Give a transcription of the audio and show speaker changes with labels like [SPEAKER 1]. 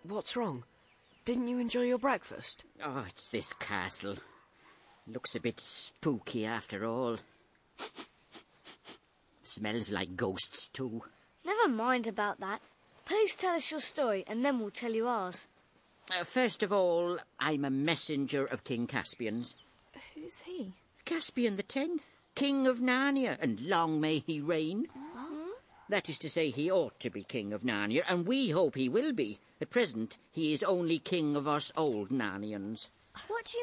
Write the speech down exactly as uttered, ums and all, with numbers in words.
[SPEAKER 1] What's wrong? Didn't you enjoy your breakfast?
[SPEAKER 2] Oh, it's this castle. Looks a bit spooky after all. Smells like ghosts too.
[SPEAKER 3] Never mind about that. Please tell us your story and then we'll tell you ours.
[SPEAKER 2] Uh, first of all, I'm a messenger of King Caspian's.
[SPEAKER 4] Who's he?
[SPEAKER 2] Caspian the Tenth, King of Narnia, and long may he reign.
[SPEAKER 4] What?
[SPEAKER 2] That is to say, he ought to be King of Narnia, and we hope he will be. At present, he is only king of us old Narnians.
[SPEAKER 4] What do you